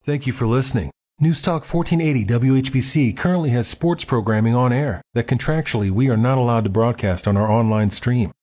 Thank you for listening. Newstalk 1480 WHBC currently has sports programming on air that contractually we are not allowed to broadcast on our online stream.